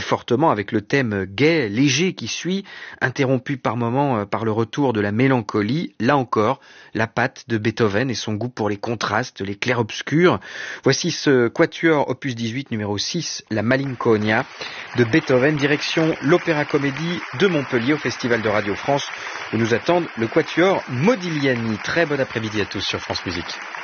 très fortement avec le thème gai, léger qui suit, interrompu par moments par le retour de la mélancolie. Là encore, la patte de Beethoven et son goût pour les contrastes, les clairs-obscurs. Voici ce quatuor opus 18 numéro 6, la Malinconia de Beethoven, direction l'Opéra Comédie de Montpellier au Festival de Radio France où nous attendent le quatuor Modigliani. Très bon après-midi à tous sur France Musique.